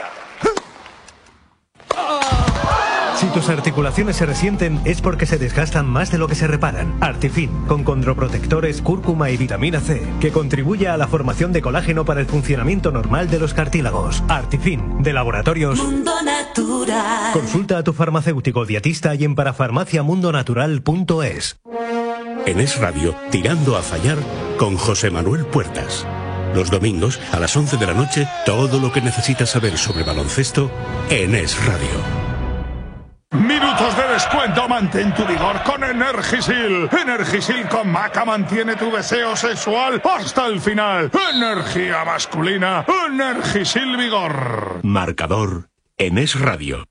marca. Si tus articulaciones se resienten es porque se desgastan más de lo que se reparan. Artifin, con condroprotectores, cúrcuma y vitamina C, que contribuye a la formación de colágeno para el funcionamiento normal de los cartílagos. Artifin, de Laboratorios Mundo Natural. Consulta a tu farmacéutico dietista y en parafarmaciamundonatural.es. En Es Radio, Tirando a Fallar, con José Manuel Puertas. Los domingos, a las 11 de la noche, todo lo que necesitas saber sobre baloncesto en Es Radio. Minutos de descuento, mantén tu vigor con Energisil. Energisil con maca mantiene tu deseo sexual hasta el final. Energía masculina, Energisil Vigor. Marcador en Es Radio.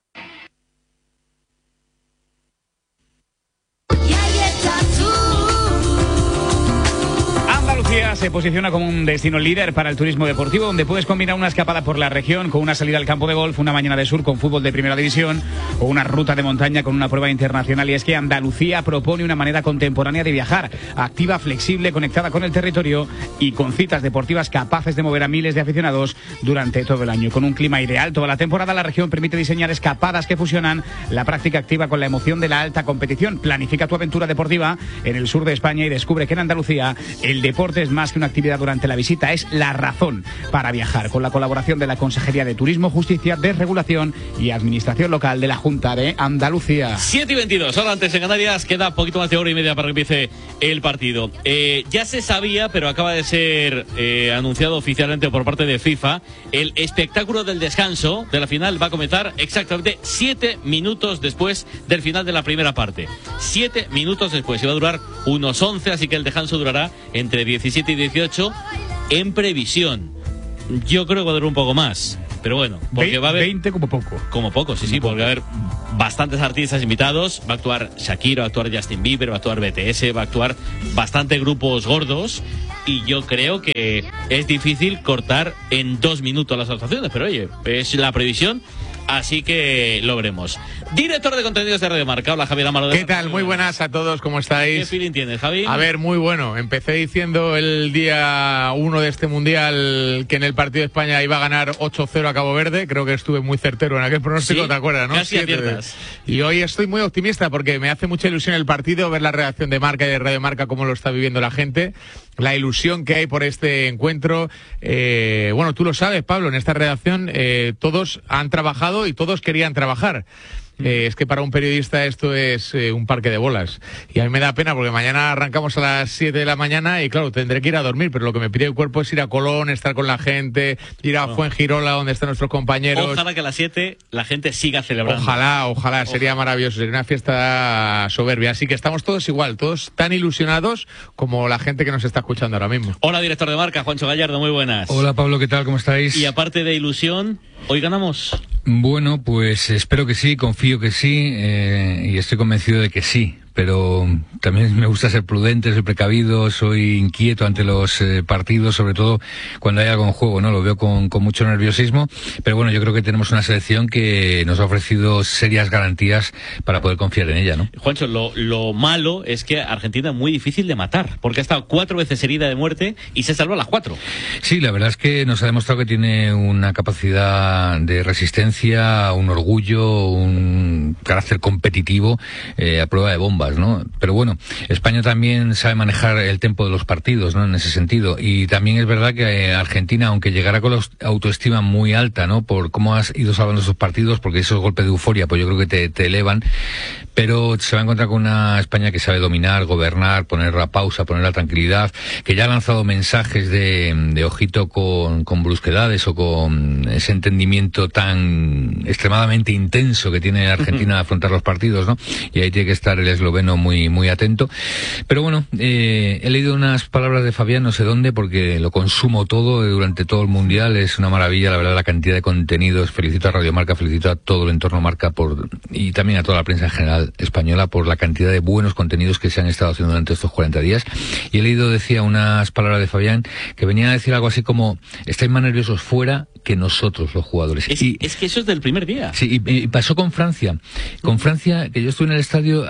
Andalucía se posiciona como un destino líder para el turismo deportivo, donde puedes combinar una escapada por la región con una salida al campo de golf, una mañana de sur con fútbol de primera división o una ruta de montaña con una prueba internacional. Y es que Andalucía propone una manera contemporánea de viajar, activa, flexible, conectada con el territorio y con citas deportivas capaces de mover a miles de aficionados durante todo el año. Con un clima ideal toda la temporada, la región permite diseñar escapadas que fusionan la práctica activa con la emoción de la alta competición. Planifica tu aventura deportiva en el sur de España y descubre que en Andalucía el deporte es más que una actividad durante la visita, es la razón para viajar. Con la colaboración de la Consejería de Turismo, Justicia, Desregulación y Administración Local de la Junta de Andalucía. 7:22, ahora antes en Canarias, queda poquito más de hora y media para que empiece el partido. Ya se sabía, pero acaba de ser anunciado oficialmente por parte de FIFA, el espectáculo del descanso de la final va a comenzar exactamente 7 minutos después del final de la primera parte. 7 minutos después, y va a durar unos 11, así que el descanso durará entre 17 y 18 en previsión. Yo creo que va a durar un poco más, pero bueno, porque va a haber 20 como poco. Como poco, sí, sí, porque va a haber bastantes artistas invitados. Va a actuar Shakira, va a actuar Justin Bieber, va a actuar BTS, va a actuar bastante grupos gordos. Y yo creo que es difícil cortar en 2 minutos las actuaciones, pero oye, es la previsión. Así que lo veremos. Director de contenidos de Radio Marca. Hola, Javier Amaro. ¿Qué tal? Muy buenas a todos, ¿cómo estáis? ¿Qué feeling tienes, Javi? A ver, muy bueno. Empecé diciendo el día 1 de este Mundial que en el partido de España iba a ganar 8-0 a Cabo Verde. Creo que estuve muy certero en aquel pronóstico, ¿Sí? ¿Te acuerdas, no? Casi aciertas. Y hoy estoy muy optimista porque me hace mucha ilusión el partido, ver la reacción de Marca y de Radio Marca, cómo lo está viviendo la gente, la ilusión que hay por este encuentro. Bueno, tú lo sabes, Pablo, en esta redacción todos han trabajado y todos querían trabajar. Es que para un periodista esto es un parque de bolas. Y a mí me da pena porque mañana arrancamos a las 7 de la mañana y claro, tendré que ir a dormir, pero lo que me pide el cuerpo es ir a Colón, estar con la gente, ir a Fuengirola, donde están nuestros compañeros. Ojalá que a las 7 la gente siga celebrando. Ojalá, sería maravilloso, sería una fiesta soberbia. Así que estamos todos igual, todos tan ilusionados como la gente que nos está escuchando ahora mismo. Hola, director de Marca, Juancho Gallardo, muy buenas. Hola, Pablo, ¿qué tal? ¿Cómo estáis? Y aparte de ilusión, ¿hoy ganamos? Bueno, pues espero que sí, confío que sí, y estoy convencido de que sí. Pero también me gusta ser prudente, soy precavido, soy inquieto ante los partidos, sobre todo cuando hay algo en juego, ¿no? Lo veo con mucho nerviosismo, pero bueno, yo creo que tenemos una selección que nos ha ofrecido serias garantías para poder confiar en ella, ¿no? Juancho, lo malo es que Argentina es muy difícil de matar, porque ha estado 4 veces herida de muerte y se salvó a las 4. Sí, la verdad es que nos ha demostrado que tiene una capacidad de resistencia, un orgullo, un carácter competitivo a prueba de bombas, ¿no? Pero bueno, España también sabe manejar el tempo de los partidos, ¿no? En ese sentido. Y también es verdad que Argentina, aunque llegara con la autoestima muy alta, ¿no? Por cómo has ido salvando esos partidos, porque esos golpes de euforia, pues yo creo que te elevan, pero se va a encontrar con una España que sabe dominar, gobernar, poner la pausa, poner la tranquilidad, que ya ha lanzado mensajes de ojito con brusquedades o con ese entendimiento tan extremadamente intenso que tiene Argentina a afrontar los partidos, ¿no? Y ahí tiene que estar el esloveno muy atento. Pero bueno, he leído unas palabras de Fabián, no sé dónde, porque lo consumo todo durante todo el Mundial. Es una maravilla, la verdad, la cantidad de contenidos. Felicito a Radio Marca, felicito a todo el entorno Marca y también a toda la prensa en general española por la cantidad de buenos contenidos que se han estado haciendo durante estos 40 días. Y he leído, decía, unas palabras de Fabián que venía a decir algo así como: estáis más nerviosos fuera que nosotros, los jugadores. Es que eso es del primer día. Sí, y pasó con Francia. Con Francia, que yo estuve en el estadio, había una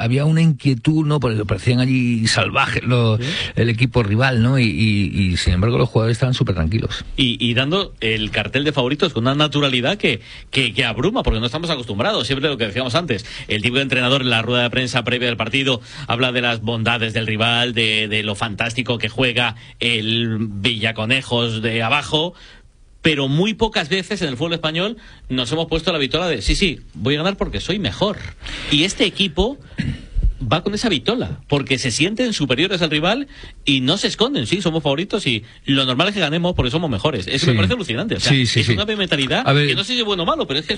inquietud, ¿no? Porque parecían allí salvajes el equipo rival, ¿no? Y sin embargo los jugadores estaban súper tranquilos. Y dando el cartel de favoritos con una naturalidad que abruma, porque no estamos acostumbrados. Siempre lo que decíamos antes, el tipo de entrenador en la rueda de prensa previa del partido habla de las bondades del rival, de lo fantástico que juega el Villaconejos de abajo, pero muy pocas veces en el fútbol español nos hemos puesto la vitola de sí, voy a ganar porque soy mejor. Y este equipo va con esa vitola, porque se sienten superiores al rival y no se esconden. Sí, somos favoritos y lo normal es que ganemos porque somos mejores. Eso me parece alucinante. O sea, es una mentalidad que no sé si es bueno o malo, pero es que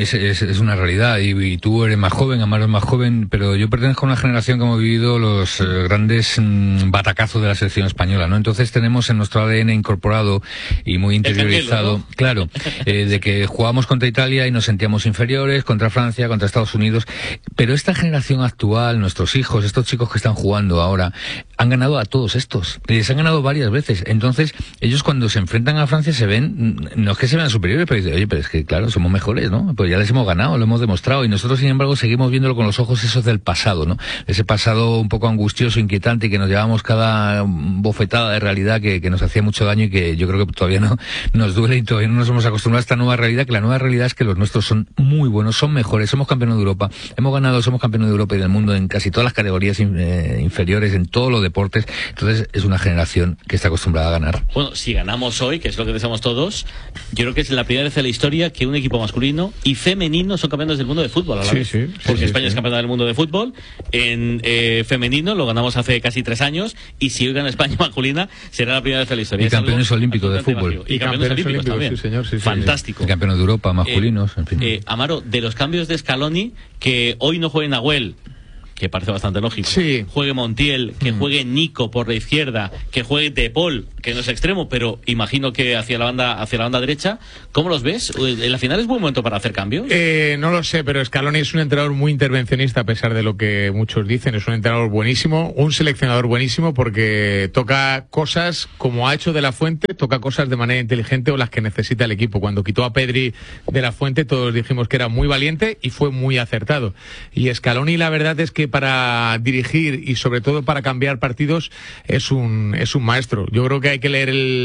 es una realidad. Y tú eres más joven, Amaro es más joven, pero yo pertenezco a una generación que hemos vivido los grandes batacazos de la selección española, ¿no? Entonces tenemos en nuestro ADN incorporado y muy interiorizado, ¿no? Claro, de que jugábamos contra Italia y nos sentíamos inferiores, contra Francia, contra Estados Unidos, pero esta generación actual, nuestros hijos, estos chicos que están jugando ahora, han ganado a todos estos. Les han ganado varias veces. Entonces, ellos cuando se enfrentan a Francia se ven, no es que se vean superiores, pero dicen, oye, pero es que claro, somos mejores, ¿no? Pues ya les hemos ganado, lo hemos demostrado. Y nosotros, sin embargo, seguimos viéndolo con los ojos esos del pasado, ¿no? Ese pasado un poco angustioso, inquietante, y que nos llevamos cada bofetada de realidad que nos hacía mucho daño y que yo creo que todavía no nos duele y todavía no nos hemos acostumbrado a esta nueva realidad, que la nueva realidad es que los nuestros son muy buenos, son mejores, somos campeones de Europa, somos campeones de Europa y del mundo en casi todas las categorías inferiores, en todos los deportes. Entonces es una generación que está acostumbrada a ganar. Bueno, si ganamos hoy, que es lo que deseamos todos, yo creo que es la primera vez en la historia que un equipo masculino y femenino son campeones del mundo de fútbol a la vez. Porque España es campeona del mundo de fútbol. En femenino lo ganamos hace casi 3 años, y si hoy gana España masculina será la primera vez en la historia. Y campeones olímpicos de fútbol. Y campeones olímpicos también. Sí, señor, fantástico. Y campeones de Europa masculinos, en fin. Amaro, de los cambios de Scaloni, que hoy no juegue Nahuel, que parece bastante lógico, juegue Montiel, que juegue Nico por la izquierda, que juegue De Paul, que no es extremo, pero imagino que hacia la banda derecha. ¿Cómo los ves? ¿En la final es buen momento para hacer cambios? No lo sé, pero Scaloni es un entrenador muy intervencionista, a pesar de lo que muchos dicen. Es un entrenador buenísimo, un seleccionador buenísimo, porque toca cosas como ha hecho De La Fuente, toca cosas de manera inteligente o las que necesita el equipo. Cuando quitó a Pedri De La Fuente, todos dijimos que era muy valiente y fue muy acertado. Y Scaloni, la verdad es que para dirigir y sobre todo para cambiar partidos es un maestro. Yo creo que hay que leer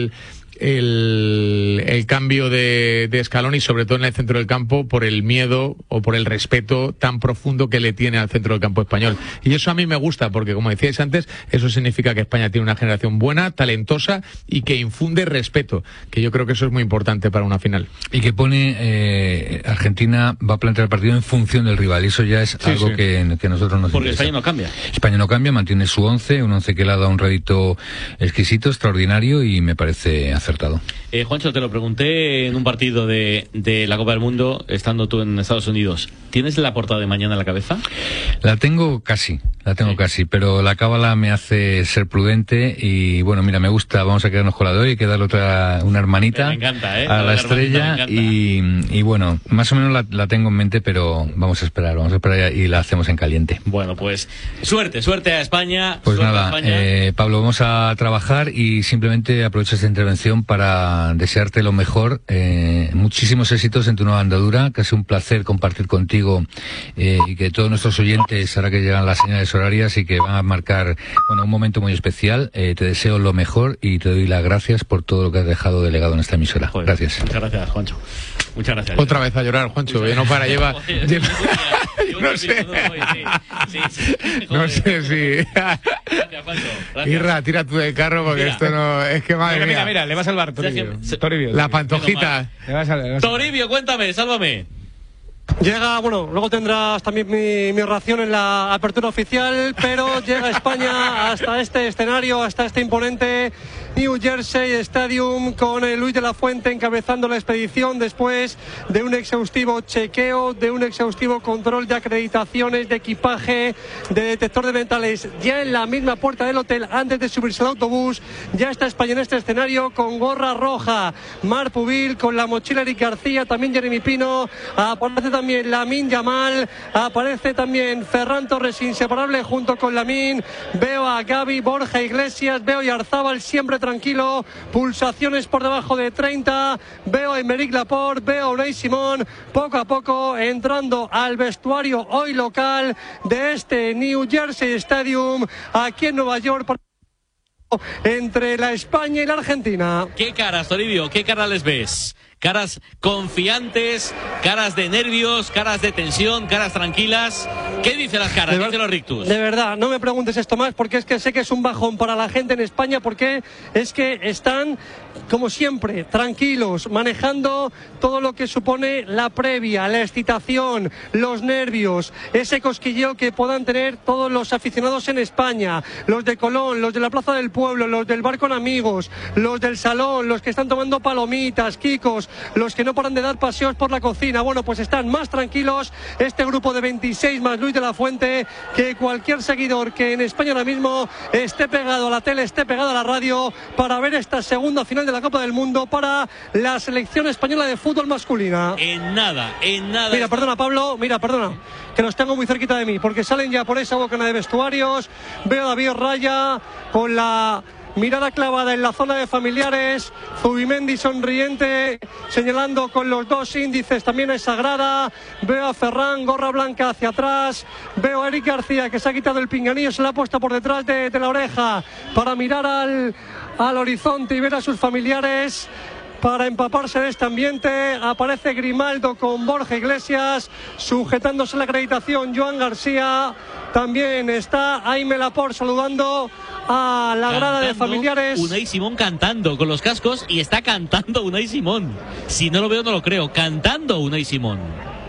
el cambio de Scaloni, sobre todo en el centro del campo, por el miedo o por el respeto tan profundo que le tiene al centro del campo español. Y eso a mí me gusta, porque como decíais antes, eso significa que España tiene una generación buena, talentosa y que infunde respeto, que yo creo que eso es muy importante para una final. Y que pone Argentina va a plantear el partido en función del rival, y eso ya es algo que nosotros nos porque interesa. España no cambia. España no cambia, mantiene su 11, un 11 que le ha dado un rédito exquisito, extraordinario, y me parece acertado. Juancho, te lo pregunté en un partido de la Copa del Mundo, estando tú en Estados Unidos. ¿Tienes la portada de mañana en la cabeza? La tengo casi, pero la cábala me hace ser prudente y bueno, mira, me gusta, vamos a quedarnos con la de hoy, hay que darle una hermanita, me encanta, a la estrella, y bueno, más o menos la tengo en mente, pero vamos a esperar y la hacemos en caliente. Bueno, pues suerte a España. Pues nada, Pablo, vamos a trabajar y simplemente aprovecho esta intervención para desearte lo mejor, muchísimos éxitos en tu nueva andadura, que ha sido un placer compartir contigo, y que todos nuestros oyentes, ahora que llegan las señales horarias y que van a marcar un momento muy especial, te deseo lo mejor y te doy las gracias por todo lo que has dejado delegado en esta emisora. Joder, gracias. Muchas gracias, Juancho. Muchas gracias. Otra vez a llorar, Juancho, no para, lleva... No sé. No sé si... Gracias, Juancho. Irra, tira tú del carro porque esto no... Es que madre mía. Mira, le va a salvar Toribio. La pantojita. Toribio, cuéntame, sálvame. Llega, luego tendrás también mi ración en la apertura oficial, pero llega España hasta este escenario, hasta este imponente New Jersey Stadium, con Luis de la Fuente encabezando la expedición después de un exhaustivo chequeo, de un exhaustivo control de acreditaciones, de equipaje, de detector de metales. Ya en la misma puerta del hotel, antes de subirse al autobús, ya está España en este escenario con gorra roja. Marc Pubil, con la mochila Eric García, también Jeremy Pino, aparece también Lamine Yamal, aparece también Ferran Torres, inseparable junto con Lamine. Veo a Gavi, Borja Iglesias, veo a Yarzábal, siempre tranquilo, pulsaciones por debajo de 30, veo a Aymeric Laporte, veo a Unai Simón, poco a poco entrando al vestuario hoy local de este New Jersey Stadium, aquí en Nueva York, entre la España y la Argentina. ¿Qué caras, Toribio? ¿Qué caras les ves? Caras confiantes, caras de nervios, caras de tensión, caras tranquilas. ¿Qué dicen las caras? ¿Qué dicen los rictus? De verdad, no me preguntes esto más, porque es que sé que es un bajón para la gente en España, porque es que están, como siempre, tranquilos, manejando todo lo que supone la previa, la excitación, los nervios, ese cosquilleo que puedan tener todos los aficionados en España, los de Colón, los de la Plaza del Pueblo, los del bar con amigos, los del salón, los que están tomando palomitas, kikos, los que no paran de dar paseos por la cocina. Bueno, pues están más tranquilos este grupo de 26 más Luis de la Fuente que cualquier seguidor que en España ahora mismo esté pegado a la tele, esté pegado a la radio para ver esta segunda final de la Copa del Mundo para la selección española de fútbol masculina. En nada. Mira, perdona Pablo, que los tengo muy cerquita de mí, porque salen ya por esa bocana de vestuarios. Veo a David Raya con la mirada clavada en la zona de familiares, Zubimendi sonriente, señalando con los dos índices también a esa grada. Veo a Ferran, gorra blanca hacia atrás. Veo a Eric García, que se ha quitado el pinganillo, se la ha puesto por detrás de la oreja para mirar al horizonte y ver a sus familiares, para empaparse de este ambiente. Aparece Grimaldo con Borja Iglesias sujetándose la acreditación, Joan García, también está Aimé Laporte saludando a la grada de familiares. Unai Simón cantando con los cascos, y está cantando Unai Simón. Si no lo veo no lo creo, cantando Unai Simón.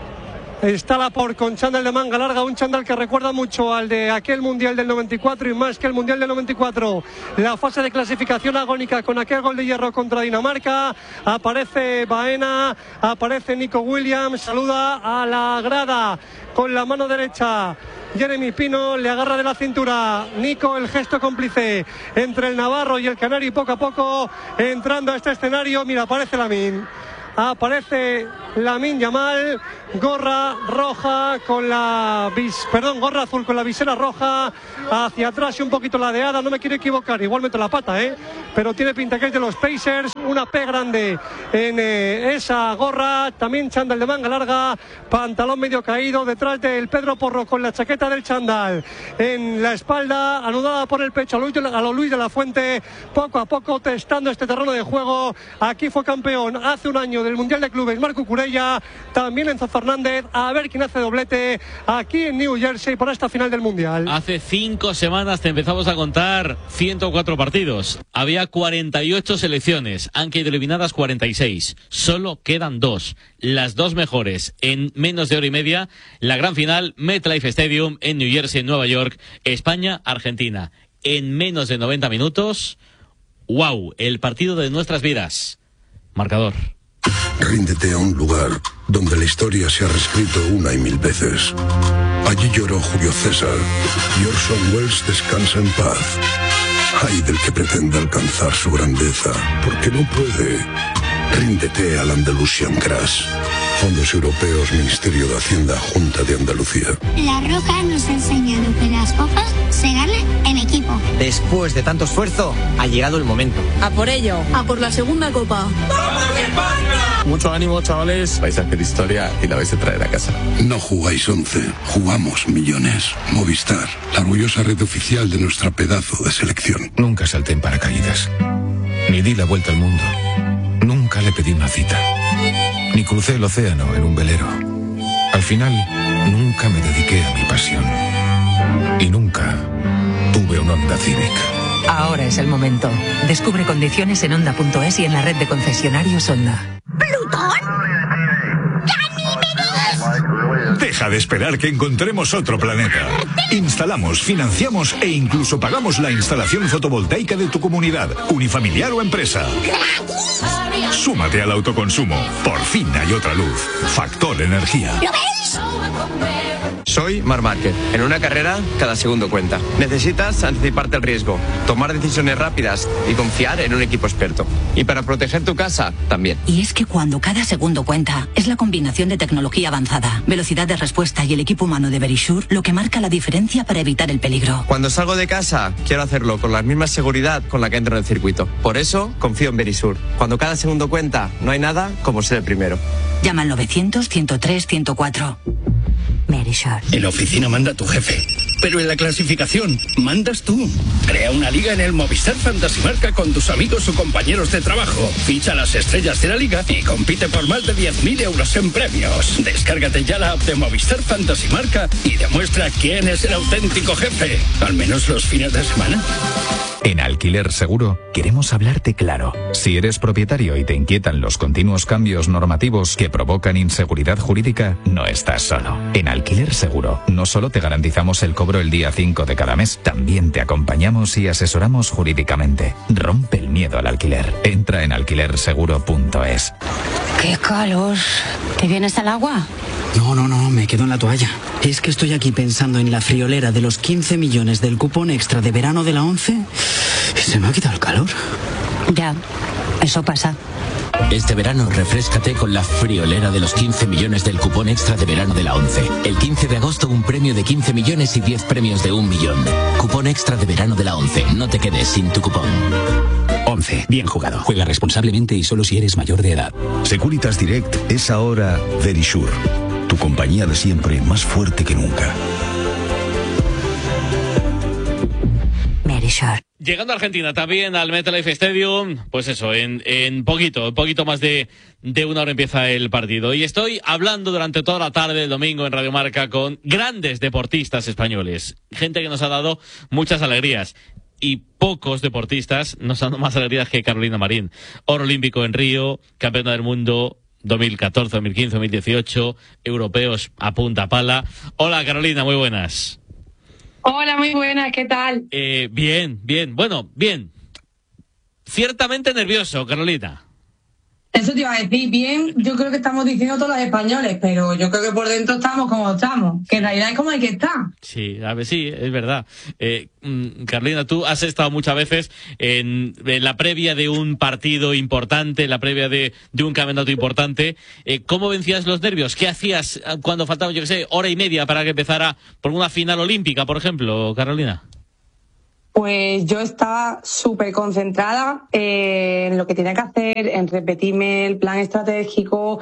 Está Laporte con chándal de manga larga, un chándal que recuerda mucho al de aquel Mundial del 94 y más que el Mundial del 94. La fase de clasificación agónica con aquel gol de hierro contra Dinamarca. Aparece Baena, aparece Nico Williams, saluda a la grada con la mano derecha. Jeremy Pino le agarra de la cintura. Nico, el gesto cómplice entre el navarro y el canario, y poco a poco entrando a este escenario. Mira, aparece Aparece Lamine Yamal, gorra roja con gorra azul con la visera roja, hacia atrás y un poquito ladeada, no me quiero equivocar, igual meto la pata, pero tiene pinta que es de los Pacers, una P grande en esa gorra, también chándal de manga larga, pantalón medio caído, detrás del Pedro Porro con la chaqueta del chándal en la espalda, anudada por el pecho a lo Luis de la Fuente, poco a poco testando este terreno de juego. Aquí fue campeón hace un año del Mundial de Clubes Marco Curella, también Enzo Fernández, a ver quién hace doblete aquí en New Jersey para esta final del Mundial. Hace 5 semanas te empezamos a contar 104 partidos, había 48 selecciones, han quedado eliminadas 46, solo quedan 2, las 2 mejores en menos de hora y media, la gran final MetLife Stadium en New Jersey, Nueva York, España-Argentina, en menos de 90 minutos. ¡Wow! El partido de nuestras vidas. Marcador. Ríndete a un lugar donde la historia se ha reescrito una y mil veces. Allí lloró Julio César y Orson Welles descansa en paz. Ay del que pretenda alcanzar su grandeza, porque no puede. Ríndete al Andalusian Crash. Fondos Europeos, Ministerio de Hacienda, Junta de Andalucía. La Roca nos ha enseñado que las cosas se ganan en equipo. Después de tanto esfuerzo, ha llegado el momento. A por ello, a por la segunda copa. ¡Vamos España! Mucho ánimo, chavales. Vais a hacer historia y la vais a traer a casa. No jugáis 11, jugamos millones. Movistar, la orgullosa red oficial de nuestra pedazo de selección. Nunca salté en paracaídas, ni di la vuelta al mundo. Nunca le pedí una cita, ni crucé el océano en un velero. Al final, nunca me dediqué a mi pasión. Y nunca tuve un Honda Civic. Ahora es el momento. Descubre condiciones en Honda.es y en la red de concesionarios Honda. ¿Plutón? Deja de esperar que encontremos otro planeta. Instalamos, financiamos e incluso pagamos la instalación fotovoltaica de tu comunidad, unifamiliar o empresa. Súmate al autoconsumo. Por fin hay otra luz. Factor Energía. ¿Lo veis? Soy Marc Márquez. En una carrera, cada segundo cuenta. Necesitas anticiparte al riesgo, tomar decisiones rápidas y confiar en un equipo experto. Y para proteger tu casa, también. Y es que cuando cada segundo cuenta, es la combinación de tecnología avanzada, velocidad de respuesta y el equipo humano de Verisure lo que marca la diferencia para evitar el peligro. Cuando salgo de casa, quiero hacerlo con la misma seguridad con la que entro en el circuito. Por eso, confío en Verisure. Cuando cada segundo cuenta, no hay nada como ser el primero. Llama al 900-103-104. Verisure. En la oficina manda tu jefe, pero en la clasificación mandas tú. Crea una liga en el Movistar Fantasy Marca con tus amigos o compañeros de trabajo. Ficha las estrellas de la liga y compite por más de 10.000 euros en premios. Descárgate ya la app de Movistar Fantasy Marca y demuestra quién es el auténtico jefe, al menos los fines de semana. En Alquiler Seguro queremos hablarte claro. Si eres propietario y te inquietan los continuos cambios normativos que provocan inseguridad jurídica, no estás solo. En Alquiler Seguro no solo te garantizamos el cobro el día 5 de cada mes, también te acompañamos y asesoramos jurídicamente. Rompe el miedo al alquiler. Entra en alquilerseguro.es. ¡Qué calor! ¿Te vienes al agua? No, me quedo en la toalla. Es que estoy aquí pensando en la friolera de los 15 millones del cupón extra de verano de la 11 y se me ha quitado el calor. Ya, eso pasa. Este verano refréscate con la friolera de los 15 millones del cupón extra de verano de la 11. El 15 de agosto un premio de 15 millones y 10 premios de 1 millón. Cupón extra de verano de la 11. No te quedes sin tu cupón. 11. Bien jugado. Juega responsablemente y solo si eres mayor de edad. Securitas Direct es ahora Verisure. Tu compañía de siempre, más fuerte que nunca. Verisure. Llegando a Argentina también al MetLife Stadium, pues eso, en poquito más de una hora empieza el partido. Y estoy hablando durante toda la tarde del domingo en Radio Marca con grandes deportistas españoles. Gente que nos ha dado muchas alegrías. Y pocos deportistas nos han dado más alegrías que Carolina Marín. Oro olímpico en Río, campeona del mundo 2014, 2015, 2018, europeos a punta pala. Hola Carolina, muy buenas. Hola, muy buenas, ¿qué tal? Bien. Bueno, bien. Ciertamente nervioso, Carolina. Eso te iba a decir, bien, yo creo que estamos diciendo todos los españoles, pero yo creo que por dentro estamos como estamos, que en realidad es como hay que estar. Sí, a ver, sí, es verdad. Carolina, tú has estado muchas veces en la previa de un partido importante, en la previa de un campeonato importante. ¿Cómo vencías los nervios? ¿Qué hacías cuando faltaba, yo qué sé, hora y media para que empezara por una final olímpica, por ejemplo, Carolina? Pues yo estaba súper concentrada en lo que tenía que hacer, en repetirme el plan estratégico.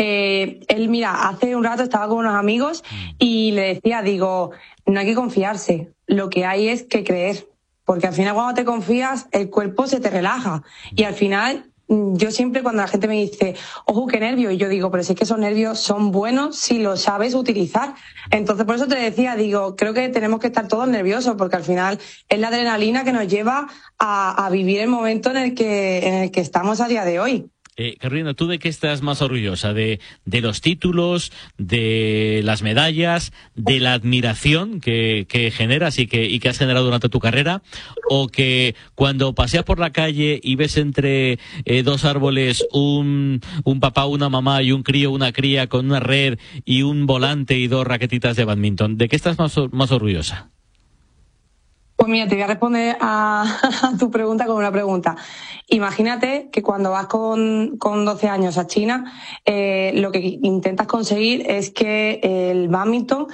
Mira, hace un rato estaba con unos amigos y le decía, digo, no hay que confiarse, lo que hay es que creer, porque al final cuando te confías el cuerpo se te relaja y al final... Yo siempre cuando la gente me dice, ojo, qué nervio, y yo digo, pero si es que esos nervios son buenos si los sabes utilizar. Entonces, por eso te decía, digo, creo que tenemos que estar todos nerviosos, porque al final es la adrenalina que nos lleva a vivir el momento en el que estamos a día de hoy. Carolina, ¿tú de qué estás más orgullosa? ¿De los títulos, de las medallas, de la admiración que generas y que has generado durante tu carrera? ¿O que cuando paseas por la calle y ves entre dos árboles un papá, una mamá y un crío, una cría con una red y un volante y dos raquetitas de bádminton? ¿De qué estás más orgullosa? Pues mira, te voy a responder a tu pregunta con una pregunta. Imagínate que cuando vas con 12 años a China, lo que intentas conseguir es que el bádminton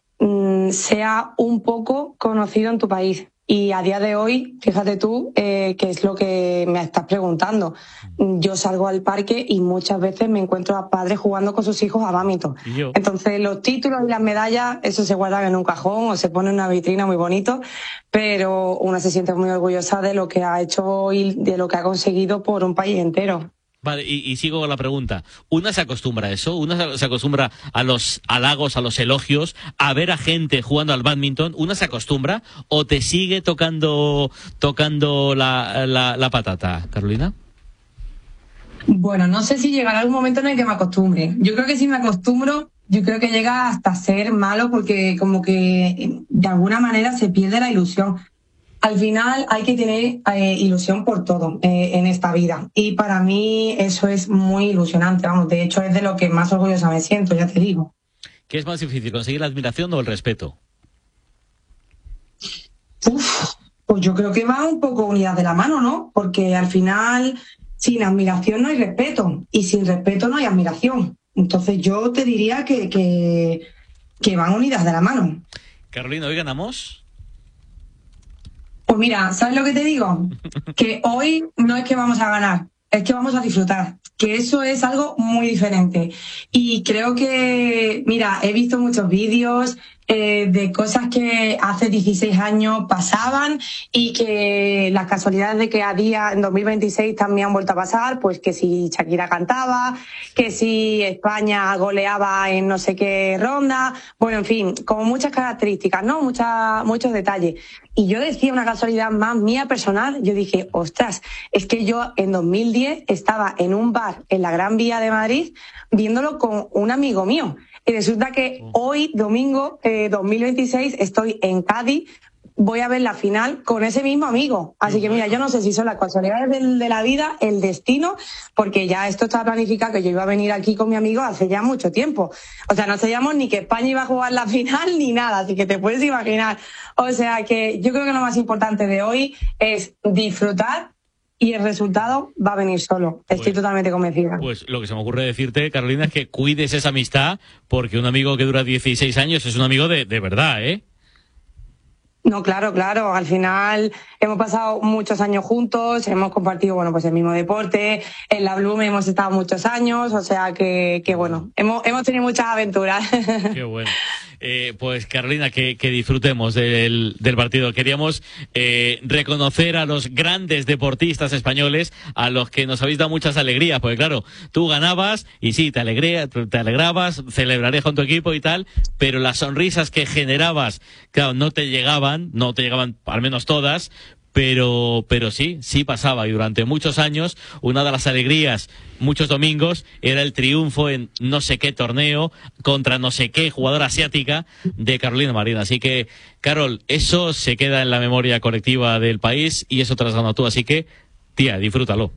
sea un poco conocido en tu país. Y a día de hoy, fíjate tú, que es lo que me estás preguntando. Yo salgo al parque y muchas veces me encuentro a padres jugando con sus hijos a bádminton. Entonces, los títulos y las medallas, eso se guardan en un cajón o se pone en una vitrina muy bonito, pero una se siente muy orgullosa de lo que ha hecho y de lo que ha conseguido por un país entero. Vale, y sigo con la pregunta. ¿Una se acostumbra a eso? ¿Una se acostumbra a los halagos, a los elogios, a ver a gente jugando al bádminton? ¿Una se acostumbra o te sigue tocando la patata, Carolina? Bueno, no sé si llegará algún momento en el que me acostumbre. Yo creo que si me acostumbro, yo creo que llega hasta ser malo porque como que de alguna manera se pierde la ilusión. Al final hay que tener ilusión por todo en esta vida. Y para mí eso es muy ilusionante, vamos. De hecho, es de lo que más orgullosa me siento, ya te digo. ¿Qué es más difícil, conseguir la admiración o el respeto? Pues yo creo que va un poco unidas de la mano, ¿no? Porque al final, sin admiración no hay respeto, y sin respeto no hay admiración. Entonces yo te diría que van unidas de la mano. Carolina, ¿hoy ganamos? Pues mira, ¿sabes lo que te digo? Que hoy no es que vamos a ganar, es que vamos a disfrutar, que eso es algo muy diferente. Y creo que, mira, he visto muchos vídeos de cosas que hace 16 años pasaban y que las casualidades de que a día, en 2026, también han vuelto a pasar, pues que si Shakira cantaba, que si España goleaba en no sé qué ronda, bueno, en fin, como muchas características, ¿no? Muchos detalles. Y yo decía una casualidad más mía personal, yo dije, ostras, es que yo en 2010 estaba en un bar en la Gran Vía de Madrid viéndolo con un amigo mío. Y resulta que hoy, domingo 2026, estoy en Cádiz, voy a ver la final con ese mismo amigo. Así que mira, yo no sé si son las casualidades de la vida, el destino, porque ya esto estaba planificado, que yo iba a venir aquí con mi amigo hace ya mucho tiempo. O sea, no sabíamos ni que España iba a jugar la final ni nada, así que te puedes imaginar. O sea que yo creo que lo más importante de hoy es disfrutar, y el resultado va a venir solo. Estoy totalmente convencida. Pues lo que se me ocurre decirte, Carolina, es que cuides esa amistad, porque un amigo que dura 16 años es un amigo de verdad, ¿eh? No, claro. Al final hemos pasado muchos años juntos, hemos compartido, bueno, pues el mismo deporte, en la Bloom hemos estado muchos años, o sea que bueno, hemos tenido muchas aventuras. Qué bueno. Pues Carolina, que disfrutemos del partido. Queríamos reconocer a los grandes deportistas españoles, a los que nos habéis dado muchas alegrías, porque claro, tú ganabas y sí, te alegrabas, celebrarías con tu equipo y tal, pero las sonrisas que generabas, claro, no te llegaban al menos todas, pero sí pasaba, y durante muchos años una de las alegrías, muchos domingos, era el triunfo en no sé qué torneo contra no sé qué jugadora asiática de Carolina Marín. Así que, Carol, eso se queda en la memoria colectiva del país y eso te lo has ganado tú, así que, tía, disfrútalo.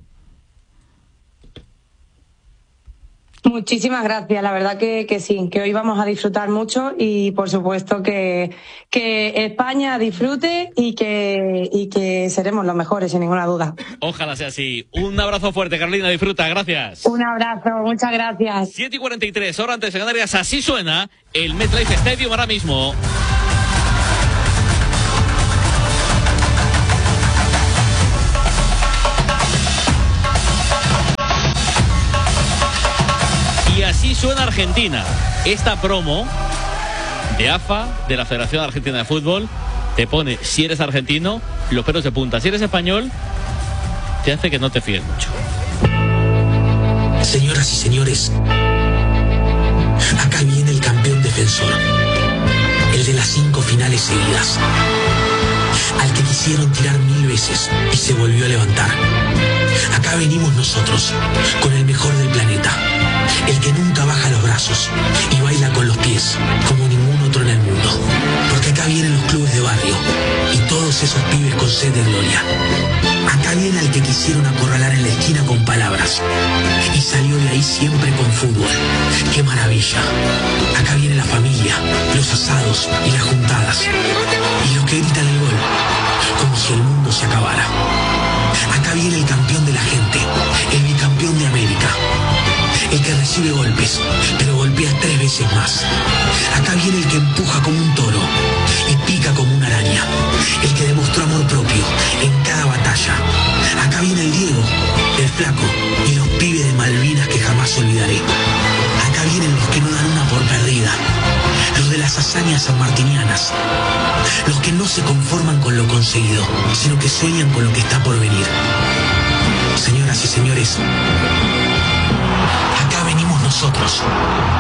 Muchísimas gracias, la verdad que sí, que hoy vamos a disfrutar mucho y por supuesto que España disfrute y que seremos los mejores, sin ninguna duda. Ojalá sea así. Un abrazo fuerte, Carolina, disfruta, gracias. Un abrazo, muchas gracias. 7:43, hora antes de Canarias, así suena el MetLife Stadium ahora mismo. Y así suena Argentina. Esta promo de AFA, de la Federación Argentina de Fútbol, te pone, si eres argentino, los pelos de punta. Si eres español, te hace que no te fíes mucho. Señoras y señores, acá viene el campeón defensor, el de las 5 finales seguidas, al que quisieron tirar 1000 veces y se volvió a levantar. Acá venimos nosotros, con el mejor del planeta, el que nunca baja los brazos y baila con los pies como ningún otro en el mundo. Porque acá vienen los clubes de barrio y todos esos pibes con sed de gloria. Acá viene al que quisieron acorralar en la esquina con palabras y salió de ahí siempre con fútbol. ¡Qué maravilla! Acá viene la familia, los asados y las juntadas y los que gritan el gol como si el mundo se acabara. Acá viene el campeón de la gente, el bicampeón de América, el que recibe golpes, pero golpea 3 veces más. Acá viene el que empuja como un toro y pica como una araña, el que demostró amor propio en cada batalla. Acá viene el Diego, el Flaco y los pibes de Malvinas que jamás olvidaré. Acá vienen los que no dan una por perdida, los de las hazañas sanmartinianas, los que no se conforman con lo conseguido, sino que sueñan con lo que está por venir. Señoras y señores, acá venimos nosotros.